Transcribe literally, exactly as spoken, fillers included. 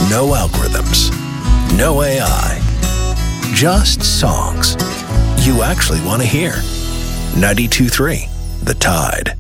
No algorithms. No A I. Just songs you actually want to hear. ninety-two point three The Tide.